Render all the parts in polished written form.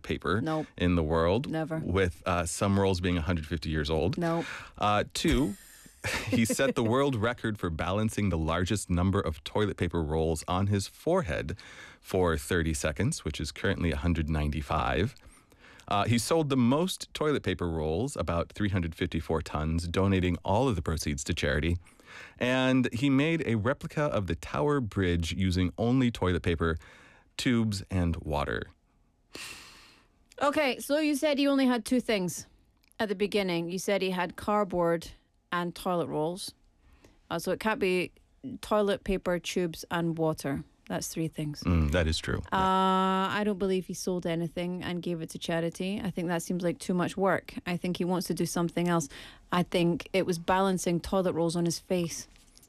paper Nope. in the world. Never. With some rolls being 150 years old. Nope. 2, he set the world record for balancing the largest number of toilet paper rolls on his forehead for 30 seconds, which is currently 195. He sold the most toilet paper rolls, about 354 tons, donating all of the proceeds to charity. And he made a replica of the Tower Bridge using only toilet paper, tubes, and water. Okay, so you said he only had 2 things at the beginning. You said he had cardboard and toilet rolls. So it can't be toilet paper, tubes, and water. That's 3 things. That is true. I don't believe he sold anything and gave it to charity. I think that seems like too much work. I think he wants to do something else. I think it was balancing toilet rolls on his face.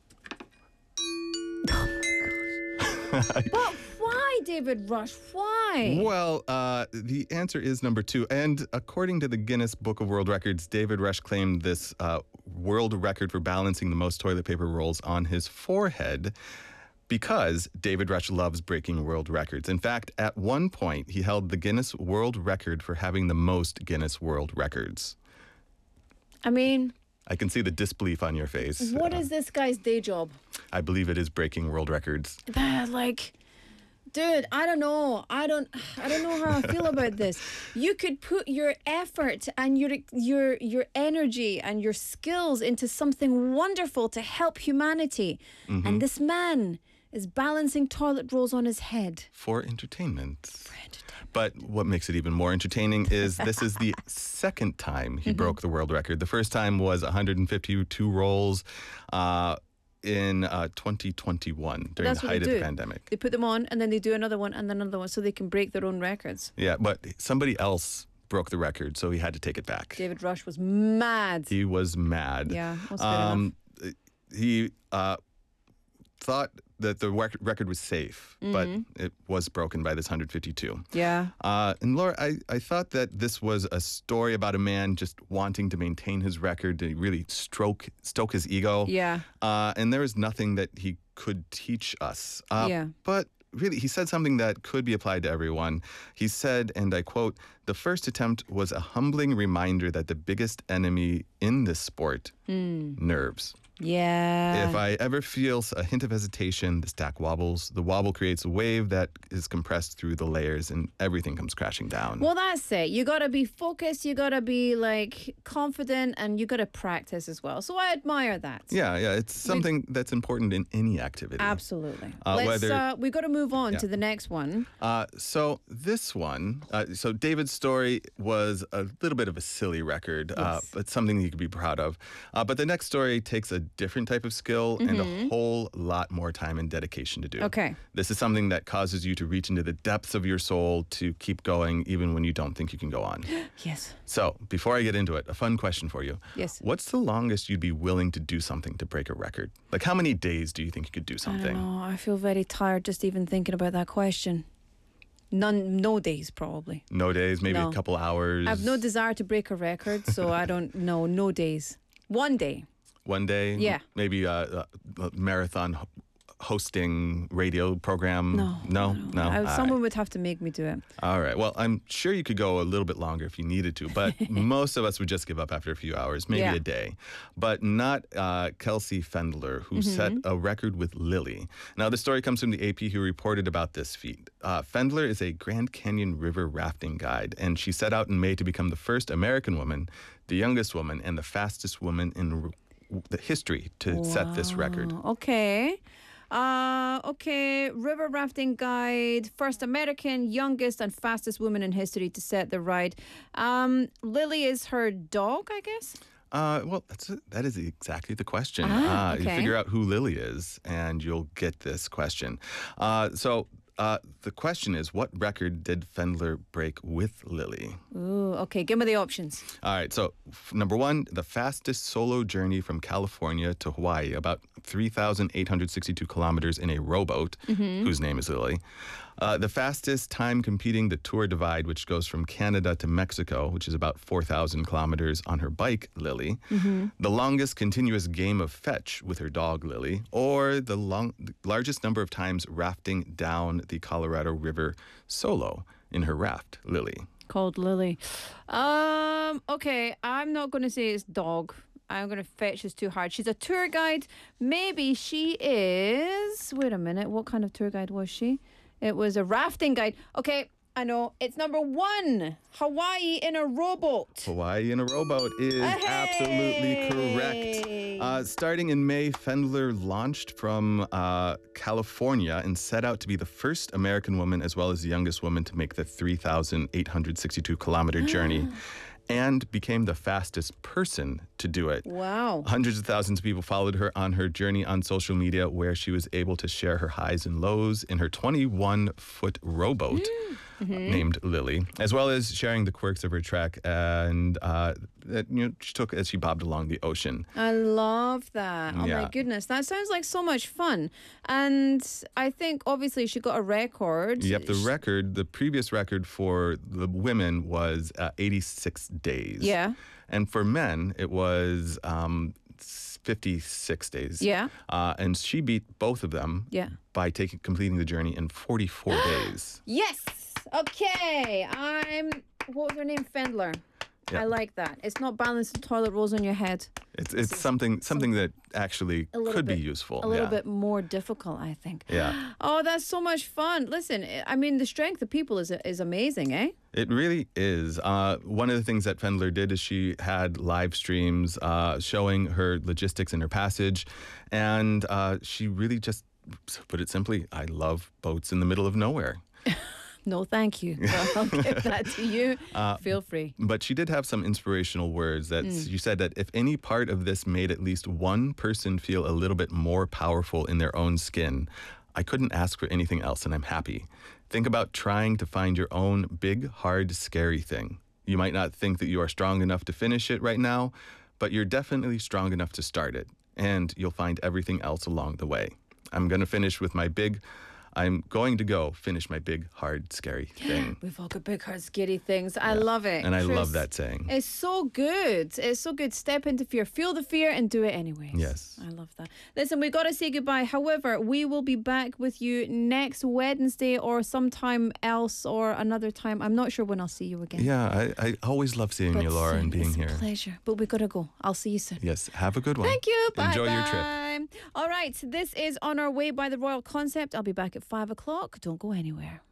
But why, David Rush? Why? Well, the answer is number 2. And according to the Guinness Book of World Records, David Rush claimed this world record for balancing the most toilet paper rolls on his forehead because David Rush loves breaking world records. In fact, at one point, he held the Guinness World Record for having the most Guinness World Records. I mean, I can see the disbelief on your face. what is this guy's day job? I believe it is breaking world records. Like, dude, I don't know. I don't know how I feel about this. You could put your effort and your energy and your skills into something wonderful to help humanity. Mm-hmm. And this man is balancing toilet rolls on his head. For entertainment. But what makes it even more entertaining is this is the second time he broke the world record. The first time was 152 rolls in 2021 during the height of the pandemic. They put them on and then they do another one and then another one so they can break their own records. Yeah, but somebody else broke the record, so he had to take it back. David Rush was mad. He was mad. Yeah, that's fair enough. He thought that the record was safe, but it was broken by this 152. Yeah. And Laura, I thought that this was a story about a man just wanting to maintain his record, to really stoke his ego. Yeah. And there was nothing that he could teach us. Yeah. But really, he said something that could be applied to everyone. He said, and I quote, "The first attempt was a humbling reminder that the biggest enemy in this sport, nerves. Yeah. If I ever feel a hint of hesitation, the stack wobbles. The wobble creates a wave that is compressed through the layers and everything comes crashing down." Well, that's it. You got to be focused. You got to be like confident and you got to practice as well. So I admire that. Yeah. It's something that's important in any activity. Absolutely. We got to move on to the next one. So this one, so David's story was a little bit of a silly record, but something you could be proud of. But the next story takes a different type of skill and a whole lot more time and dedication to do. Okay. This is something that causes you to reach into the depths of your soul to keep going even when you don't think you can go on. Yes. So before I get into it, a fun question for you. Yes. What's the longest you'd be willing to do something to break a record? Like how many days do you think you could do something? I don't know. I feel very tired just even thinking about that question. No days, probably. No days, maybe No. a couple hours. I have no desire to break a record, so I don't know. No days. One day. One day? Yeah. Maybe a marathon hosting radio program? No. Someone would have to make me do it. All right. Well, I'm sure you could go a little bit longer if you needed to, but most of us would just give up after a few hours, maybe a day. But not Kelsey Fendler, who set a record with Lily. Now, the story comes from the AP, who reported about this feat. Fendler is a Grand Canyon River rafting guide, and she set out in May to become the first American woman, the youngest woman, and the fastest woman in the history to set this record. Okay. River rafting guide, first American, youngest and fastest woman in history to set the ride. Lily is her dog, I guess? Well, that is exactly the question. Okay. You figure out who Lily is, and you'll get this question. The question is, what record did Fendler break with Lily? Ooh, okay. Give me the options. All right. So, number 1, the fastest solo journey from California to Hawaii, about 3,862 kilometers in a rowboat, whose name is Lily. The fastest time competing the Tour Divide, which goes from Canada to Mexico, which is about 4,000 kilometers on her bike, Lily. The longest continuous game of fetch with her dog, Lily. Or the largest number of times rafting down the Colorado River solo in her raft, Lily. called Lily. Okay, I'm not going to say it's dog. I'm going to fetch this too hard. She's a tour guide. Maybe she is... Wait a minute. What kind of tour guide was she? It was a rafting guide. Okay, I know. It's number 1. Hawaii in a rowboat. Hawaii in a rowboat is absolutely correct. Starting in May, Fendler launched from California and set out to be the first American woman as well as the youngest woman to make the 3,862-kilometer journey. And became the fastest person to do it. Wow. Hundreds of thousands of people followed her on her journey on social media, where she was able to share her highs and lows in her 21-foot rowboat named Lily, as well as sharing the quirks of her trek and that she took as she bobbed along the ocean. I love that. Oh my goodness. That sounds like so much fun. And I think obviously she got a record. Yep, the previous record for the women was 86 days. Yeah. And for men, it was 56 days. Yeah. And she beat both of them by completing the journey in 44 days. Yes. Okay. What was her name? Fendler. Yeah. I like that. It's not balancing toilet rolls on your head. It's something that actually could be useful. A little bit more difficult, I think. Yeah. Oh, that's so much fun. Listen, I mean, the strength of people is amazing, eh? It really is. One of the things that Fendler did is she had live streams showing her logistics and her passage. And she really just, put it simply, I love boats in the middle of nowhere. No, thank you. Well, I'll give that to you. Feel free. But she did have some inspirational words that you said that if any part of this made at least one person feel a little bit more powerful in their own skin, I couldn't ask for anything else, and I'm happy. Think about trying to find your own big, hard, scary thing. You might not think that you are strong enough to finish it right now, but you're definitely strong enough to start it, and you'll find everything else along the way. I'm going to go finish my big, hard, scary thing. We've all got big, hard, scary things. I love it. And I Chris, love that saying. It's so good. It's so good. Step into fear. Feel the fear and do it anyways. Yes. I love that. Listen, we've got to say goodbye. However, we will be back with you next Wednesday or sometime else or another time. I'm not sure when I'll see you again. Yeah, I always love seeing you, Laura, and being here. It's a pleasure. But we've got to go. I'll see you soon. Yes. Have a good one. Thank you. Bye. Enjoy your trip. All right. This is On Our Way by the Royal Concept. I'll be back at 5 o'clock. Don't go anywhere.